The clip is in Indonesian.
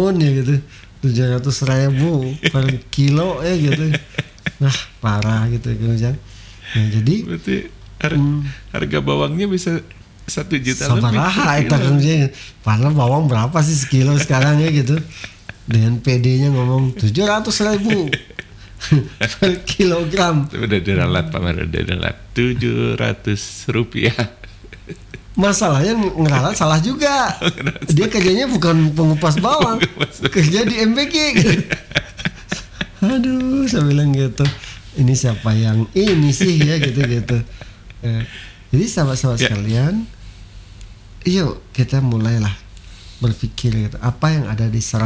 tahun ya gitu, 700.000 per kilo ya gitu. Nah parah gitu kan. Nah jadi berarti harga bawangnya bisa 1 juta lebih sabaraha per eta kilo. kan sih. Padahal bawang berapa sih sekilo sekarang ya gitu. Dengan PD-nya ngomong 700.000 per kilogram. Udah diralat Pak Mar, udah diralat 700 rupiah. Masalahnya ngeralat salah juga. Dia kerjanya bukan pengupas bawang, kerja di MBG gitu. Aduh, saya bilang gitu. Ini siapa yang ini sih ya gitu. Jadi sahabat-sahabat sekalian, yuk kita mulailah berpikir gitu, apa yang ada di